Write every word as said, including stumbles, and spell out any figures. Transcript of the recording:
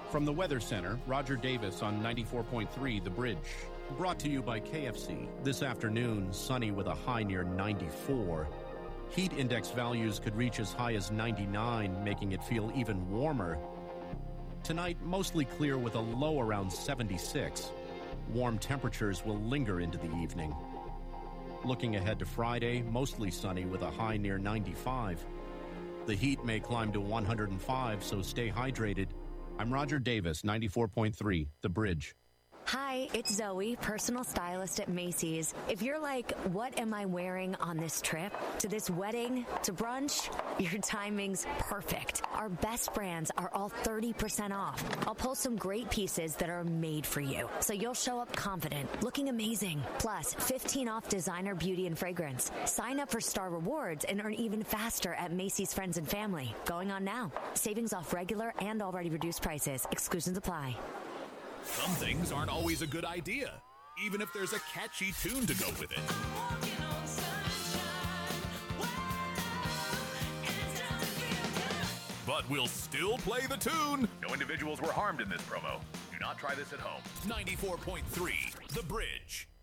From the Weather Center, Roger Davis on ninety-four point three The Bridge. Brought to you by K F C. This afternoon, sunny with a high near ninety-four. Heat index values could reach as high as ninety-nine, making it feel even warmer. Tonight, mostly clear with a low around seventy-six. Warm temperatures will linger into the evening. Looking ahead to Friday, mostly sunny with a high near ninety-five. The heat may climb to one hundred five, so stay hydrated. I'm Roger Davis, ninety-four point three The Bridge. Hi, it's Zoe, personal stylist at Macy's. If you're like, what am I wearing on this trip? To this wedding? To brunch? Your timing's perfect. Our best brands are all thirty percent off. I'll pull some great pieces that are made for you, so you'll show up confident, looking amazing. Plus, fifteen off designer beauty and fragrance. Sign up for Star Rewards and earn even faster at Macy's Friends and Family. Going on now. Savings off regular and already reduced prices. Exclusions apply. Some things aren't always a good idea, even if there's a catchy tune to go with it. But we'll still play the tune. No individuals were harmed in this promo. Do not try this at home. ninety-four point three The Bridge.